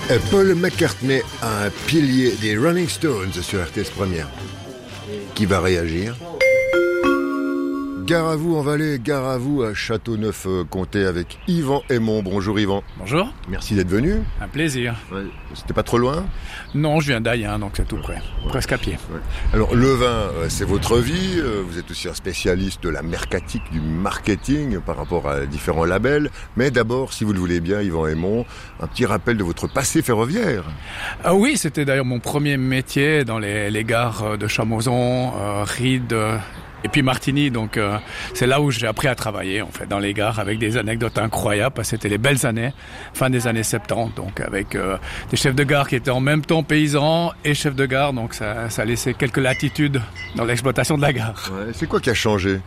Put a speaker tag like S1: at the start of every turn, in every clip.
S1: Paul McCartney, un pilier des Rolling Stones sur RTS Première. Qui va réagir? Gare à vous en Valais, gare à vous à Châteauneuf-Comté avec Yvan Aymon. Bonjour Yvan.
S2: Bonjour.
S1: Merci d'être venu.
S2: Un plaisir.
S1: Ouais. C'était pas trop loin?
S2: Non, je viens d'Ayen, donc c'est tout près. Ouais. Presque à pied.
S1: Ouais. Alors le vin, c'est votre vie. Vous êtes aussi un spécialiste de la mercatique, du marketing par rapport à différents labels. Mais d'abord, si vous le voulez bien, Yvan Aymon, un petit rappel de votre passé ferroviaire.
S2: Ah oui, c'était d'ailleurs mon premier métier dans les gares de Chamoson, Ried... Et puis Martigny, donc c'est là où j'ai appris à travailler en fait dans les gares avec des anecdotes incroyables parce que c'était les belles années, fin des années 70, donc avec des chefs de gare qui étaient en même temps paysans et chefs de gare, donc ça laissait quelques latitudes dans l'exploitation de la gare.
S1: Ouais, c'est quoi qui a changé?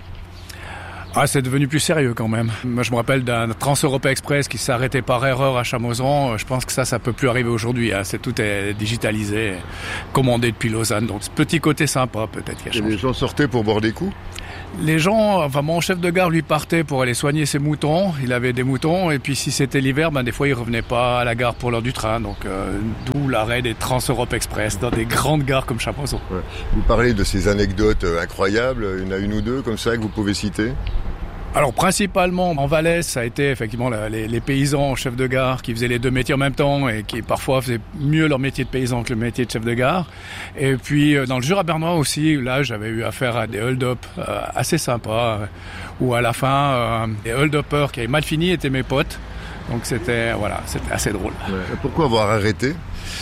S2: Ah, c'est devenu plus sérieux quand même. Moi, je me rappelle d'un Trans-Europe Express qui s'est arrêté par erreur à Chamoson. Je pense que ça peut plus arriver aujourd'hui. Tout est digitalisé, commandé depuis Lausanne. Donc, ce petit côté sympa, peut-être, qui a changé.
S1: Et les gens sortaient pour boire des coups?
S2: Les gens, mon chef de gare, lui, partait pour aller soigner ses moutons. Il avait des moutons. Et puis, si c'était l'hiver, des fois, il revenait pas à la gare pour l'heure du train. Donc, d'où l'arrêt des Trans-Europe Express dans des grandes gares comme Chamoson. Ouais.
S1: Vous parlez de ces anecdotes incroyables. Il y en a une ou deux comme ça que vous pouvez citer?
S2: Alors principalement en Valais, ça a été effectivement les paysans chefs de gare qui faisaient les deux métiers en même temps et qui parfois faisaient mieux leur métier de paysan que le métier de chef de gare. Et puis dans le Jura bernois aussi, là j'avais eu affaire à des hold-up assez sympas où à la fin les hold-uppers qui avaient mal fini étaient mes potes. Donc c'était assez drôle.
S1: Ouais. Pourquoi avoir arrêté?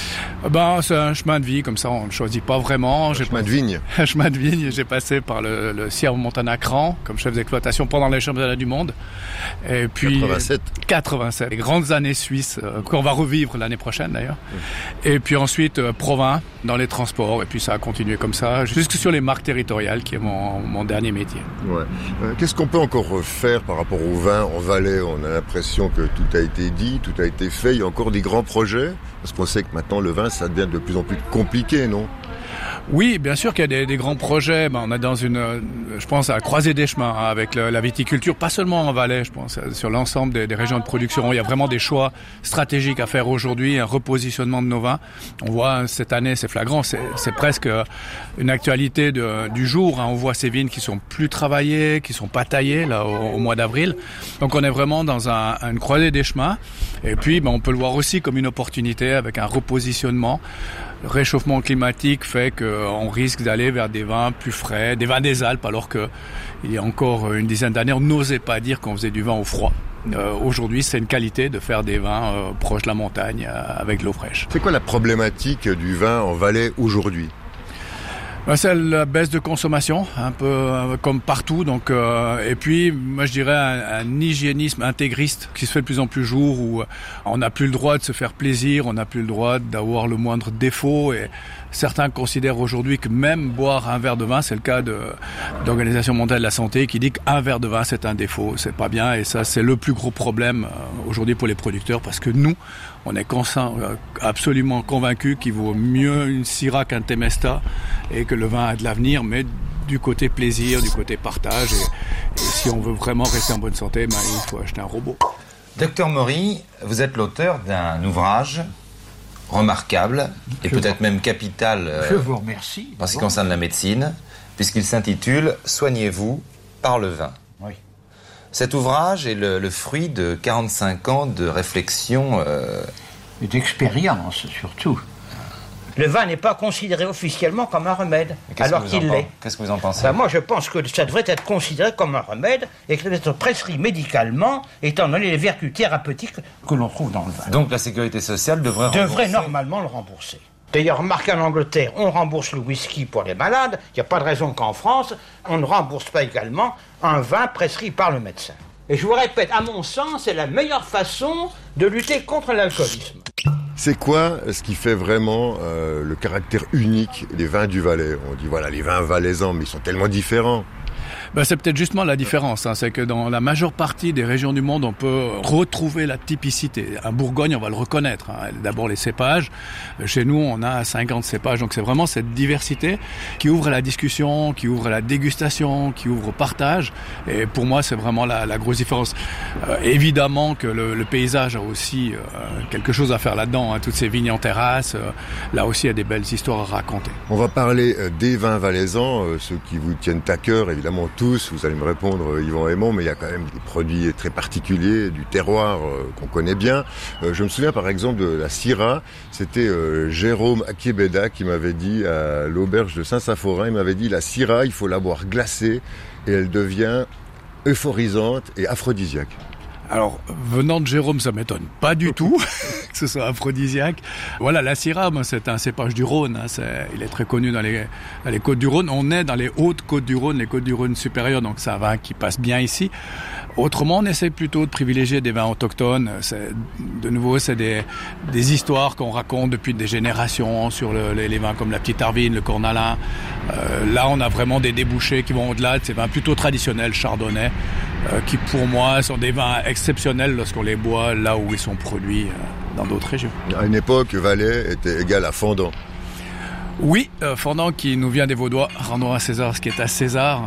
S2: C'est un chemin de vie, comme ça on ne choisit pas vraiment.
S1: Chemin de vigne.
S2: Un chemin de vigne, j'ai passé par le Sierre Montana Cran comme chef d'exploitation pendant les championnats du monde. Et puis 87, les grandes années suisses qu'on va revivre l'année prochaine d'ailleurs. Et puis ensuite Provins dans les transports et puis ça a continué comme ça jusque sur les marques territoriales qui est mon dernier métier.
S1: Ouais. Qu'est-ce qu'on peut encore faire par rapport au vin en Valais? On a l'impression que tout a été dit, tout a été fait. Il y a encore des grands projets parce qu'on sait que maintenant le vin ça devient de plus en plus compliqué, non?
S2: Oui, bien sûr qu'il y a des grands projets. On est dans je pense, à la croisée des chemins avec la viticulture, pas seulement en Valais, je pense, sur l'ensemble des régions de production. Il y a vraiment des choix stratégiques à faire aujourd'hui, un repositionnement de nos vins. On voit cette année, c'est flagrant, c'est presque une actualité du jour. On voit ces vignes qui sont plus travaillées, qui sont pas taillées là au mois d'avril. Donc on est vraiment dans une croisée des chemins. Et puis on peut le voir aussi comme une opportunité avec un repositionnement. Le réchauffement climatique fait qu'on risque d'aller vers des vins plus frais, des vins des Alpes, alors que il y a encore une dizaine d'années, on n'osait pas dire qu'on faisait du vin au froid. Aujourd'hui, c'est une qualité de faire des vins proches de la montagne avec de l'eau fraîche.
S1: C'est quoi la problématique du vin en Valais aujourd'hui?
S2: C'est la baisse de consommation, un peu comme partout. Donc, et puis, moi, je dirais un hygiénisme intégriste qui se fait de plus en plus jour, où on n'a plus le droit de se faire plaisir, on n'a plus le droit d'avoir le moindre défaut. Et certains considèrent aujourd'hui que même boire un verre de vin, c'est le cas de l'Organisation mondiale de la santé, qui dit qu'un verre de vin, c'est un défaut, c'est pas bien. Et ça, c'est le plus gros problème aujourd'hui pour les producteurs, parce que nous, on est absolument convaincus qu'il vaut mieux une Syrah qu'un Temesta et que le vin a de l'avenir, mais du côté plaisir, du côté partage. Et si on veut vraiment rester en bonne santé, il faut acheter un robot.
S3: Docteur Maury, vous êtes l'auteur d'un ouvrage remarquable et peut-être même capital
S4: je vous remercie.
S3: En ce qui concerne la médecine, puisqu'il s'intitule « Soignez-vous par le vin ».
S4: Oui.
S3: Cet ouvrage est le fruit de 45 ans de réflexion...
S4: Et d'expérience, surtout. Le vin n'est pas considéré officiellement comme un remède, alors qu'il l'est.
S3: Qu'est-ce que vous en pensez?
S4: Moi, je pense que ça devrait être considéré comme un remède et que ça devrait être prescrit médicalement, étant donné les vertus thérapeutiques que l'on trouve dans le vin.
S3: Donc la sécurité sociale devrait
S4: normalement le rembourser. D'ailleurs, remarquez, en Angleterre, on rembourse le whisky pour les malades. Il n'y a pas de raison qu'en France, on ne rembourse pas également un vin prescrit par le médecin. Et je vous répète, à mon sens, c'est la meilleure façon de lutter contre l'alcoolisme.
S1: C'est quoi ce qui fait vraiment le caractère unique des vins du Valais? On dit voilà, les vins valaisans, mais ils sont tellement différents.
S2: C'est peut-être justement la différence, c'est que dans la majeure partie des régions du monde, on peut retrouver la typicité. En Bourgogne, on va le reconnaître. D'abord les cépages. Chez nous, on a 50 cépages, donc c'est vraiment cette diversité qui ouvre à la discussion, qui ouvre à la dégustation, qui ouvre au partage. Et pour moi, c'est vraiment la grosse différence. Évidemment que le paysage a aussi quelque chose à faire là-dedans. Toutes ces vignes en terrasse, là aussi, il y a des belles histoires à raconter.
S1: On va parler des vins valaisans, ceux qui vous tiennent à cœur, évidemment tous. Vous allez me répondre, Yvan Hémon, mais il y a quand même des produits très particuliers, du terroir qu'on connaît bien. Je me souviens par exemple de la Syrah. C'était Jérôme Akiebeda qui m'avait dit à l'auberge de Saint-Saphorin, il m'avait dit la Syrah, il faut la boire glacée et elle devient euphorisante et aphrodisiaque.
S2: Alors, venant de Jérôme, ça m'étonne pas du tout que ce soit aphrodisiaque. Voilà, la Syrah, c'est un cépage du Rhône. Il est très connu dans les côtes du Rhône. On est dans les hautes côtes du Rhône, les côtes du Rhône supérieures, donc c'est un vin qui passe bien ici. Autrement, on essaie plutôt de privilégier des vins autochtones. De nouveau, c'est des histoires qu'on raconte depuis des générations sur les vins comme la Petite Arvine, le Cornalin. Là, on a vraiment des débouchés qui vont au-delà de ces vins plutôt traditionnels, chardonnay, qui pour moi sont des vins exceptionnels lorsqu'on les boit là où ils sont produits dans d'autres régions.
S1: À une époque, Valais était égal à Fendant.
S2: Oui, Fendant qui nous vient des Vaudois, rendons à César ce qui est à César,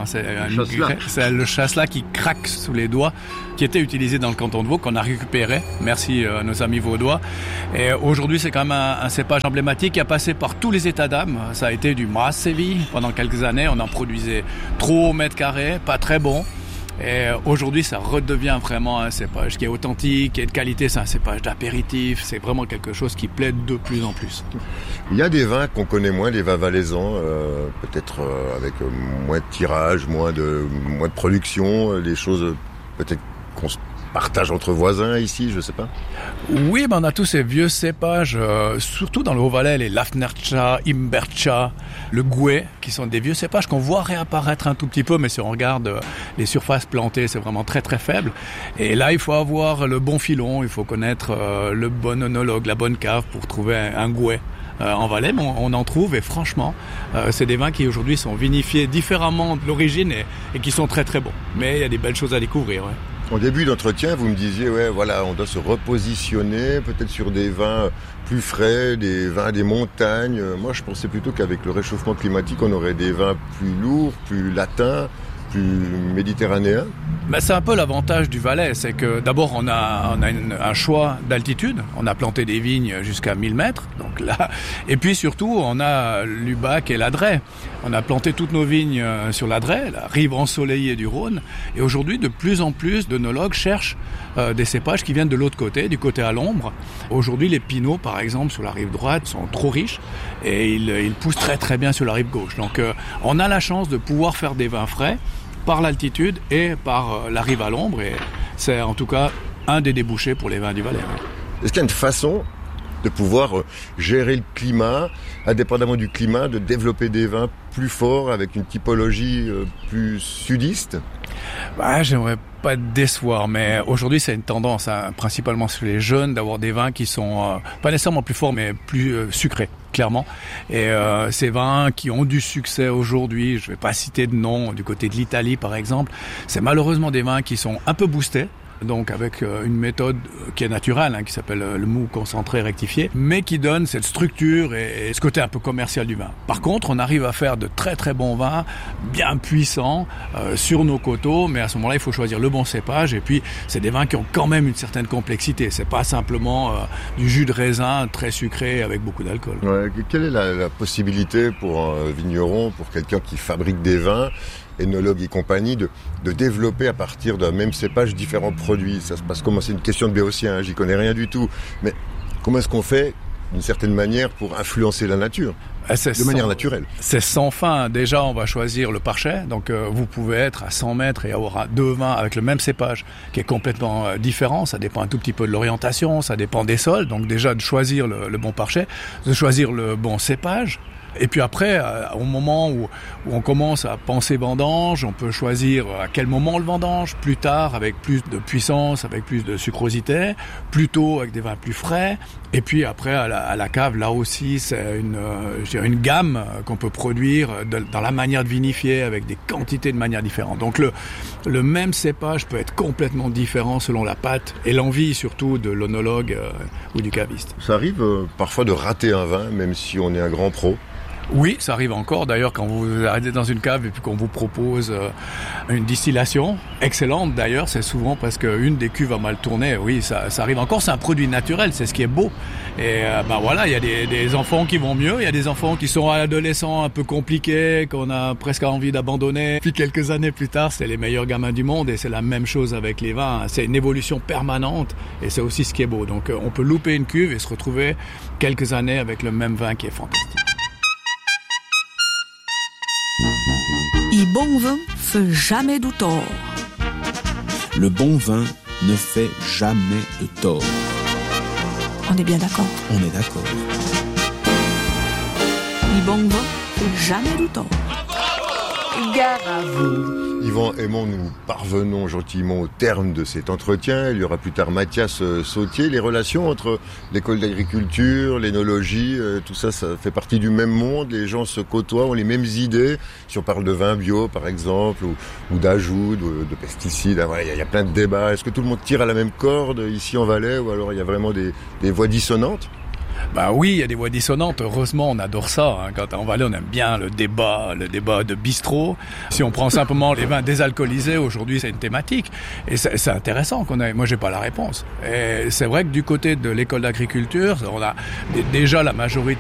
S2: c'est le chasselas qui craque sous les doigts, qui était utilisé dans le canton de Vaud, qu'on a récupéré, merci à nos amis vaudois. Et aujourd'hui c'est quand même un cépage emblématique qui a passé par tous les états d'âme. Ça a été du Mas-Séville pendant quelques années, on en produisait trop au mètre carré, pas très bon. Et aujourd'hui, ça redevient vraiment un cépage qui est authentique, qui est de qualité. C'est un cépage d'apéritif. C'est vraiment quelque chose qui plaît de plus en plus.
S1: Il y a des vins qu'on connaît moins, les vins valaisans, peut-être avec moins de tirage, moins de production, des choses peut-être qu'on se partage entre voisins ici, je sais pas.
S2: Oui, on a tous ces vieux cépages, surtout dans le Haut-Valais, les Lafnercha, Imbercha, le Gouet, qui sont des vieux cépages qu'on voit réapparaître un tout petit peu, mais si on regarde les surfaces plantées, c'est vraiment très très faible. Et là, il faut avoir le bon filon, il faut connaître le bon œnologue, la bonne cave pour trouver un Gouet. En Valais, on en trouve et franchement, c'est des vins qui aujourd'hui sont vinifiés différemment de l'origine et qui sont très très bons. Mais il y a des belles choses à découvrir. Ouais.
S1: Au début d'entretien, vous me disiez, on doit se repositionner peut-être sur des vins plus frais, des vins des montagnes. Moi, je pensais plutôt qu'avec le réchauffement climatique, on aurait des vins plus lourds, plus latins, plus méditerranéens.
S2: C'est un peu l'avantage du Valais, c'est que d'abord on a un choix d'altitude, on a planté des vignes jusqu'à 1000 mètres, donc là, et puis surtout on a l'Ubac et l'Adret. On a planté toutes nos vignes sur l'Adret, la rive ensoleillée du Rhône, et aujourd'hui de plus en plus d'œnologues cherchent des cépages qui viennent de l'autre côté, du côté à l'ombre. Aujourd'hui les pinots par exemple sur la rive droite sont trop riches et ils poussent très très bien sur la rive gauche. Donc on a la chance de pouvoir faire des vins frais par l'altitude et par la rive à l'ombre, et c'est en tout cas un des débouchés pour les vins du Valais.
S1: Est-ce qu'il y a une façon de pouvoir gérer le climat, indépendamment du climat, de développer des vins plus forts avec une typologie plus sudiste ?
S2: J'aimerais pas te décevoir, mais aujourd'hui c'est une tendance, principalement sur les jeunes, d'avoir des vins qui sont pas nécessairement plus forts, mais plus sucrés, clairement. Et ces vins qui ont du succès aujourd'hui, je vais pas citer de nom, du côté de l'Italie par exemple, c'est malheureusement des vins qui sont un peu boostés. Donc avec une méthode qui est naturelle, qui s'appelle le mou concentré rectifié, mais qui donne cette structure et ce côté un peu commercial du vin. Par contre, on arrive à faire de très très bons vins, bien puissants, sur nos coteaux, mais à ce moment-là, il faut choisir le bon cépage, et puis c'est des vins qui ont quand même une certaine complexité. C'est pas simplement du jus de raisin très sucré avec beaucoup d'alcool.
S1: Ouais, quelle est la possibilité pour un vigneron, pour quelqu'un qui fabrique des vins, œnologue et compagnie, de développer à partir d'un même cépage différents produits? Ça se passe comment? C'est une question de béotien, j'y connais rien du tout. Mais comment est-ce qu'on fait, d'une certaine manière, pour influencer la nature de manière naturelle?
S2: C'est sans fin. Déjà, on va choisir le parchet. Donc, vous pouvez être à 100 mètres et avoir deux vins avec le même cépage qui est complètement différent. Ça dépend un tout petit peu de l'orientation, ça dépend des sols. Donc, déjà, de choisir le bon parchet, de choisir le bon cépage. Et puis après, au moment où on commence à penser vendange, on peut choisir à quel moment le vendange, plus tard avec plus de puissance, avec plus de sucrosité, plus tôt avec des vins plus frais. Et puis après, à la cave, là aussi, c'est une gamme qu'on peut produire dans la manière de vinifier avec des quantités de manières différentes. Donc le même cépage peut être complètement différent selon la pâte et l'envie surtout de l'onologue ou du caviste.
S1: Ça arrive parfois de rater un vin, même si on est un grand pro.
S2: Oui, ça arrive encore. D'ailleurs, quand vous arrêtez dans une cave et puis qu'on vous propose une distillation excellente, d'ailleurs, c'est souvent parce qu'une des cuves a mal tourné. Oui, ça arrive encore. C'est un produit naturel, c'est ce qui est beau. Et voilà, il y a des enfants qui vont mieux. Il y a des enfants qui sont adolescents un peu compliqués, qu'on a presque envie d'abandonner. Puis quelques années plus tard, c'est les meilleurs gamins du monde. Et c'est la même chose avec les vins. C'est une évolution permanente. Et c'est aussi ce qui est beau. Donc, on peut louper une cuve et se retrouver quelques années avec le même vin qui est fantastique.
S5: Le bon vin fait jamais de tort.
S6: Le bon vin ne fait jamais de tort.
S5: On est bien d'accord.
S6: On est d'accord.
S5: Le bon vin fait jamais de tort.
S7: Gare à vous.
S1: Yvan Hémon, nous parvenons gentiment au terme de cet entretien. Il y aura plus tard Mathias Sautier. Les relations entre l'école d'agriculture, l'énologie, tout ça, ça fait partie du même monde. Les gens se côtoient, ont les mêmes idées. Si on parle de vin bio, par exemple, ou d'ajouts, de pesticides, voilà, il y a plein de débats. Est-ce que tout le monde tire à la même corde ici en Valais, ou alors il y a vraiment des voix dissonantes ?
S2: Bah oui, il y a des voix dissonantes. Heureusement, on adore ça. Quand en Valais, on aime bien le débat de bistrot. Si on prend simplement les vins désalcoolisés, aujourd'hui, c'est une thématique. Et c'est intéressant qu'on ait. Moi, j'ai pas la réponse. Et c'est vrai que du côté de l'école d'agriculture, on a déjà la majorité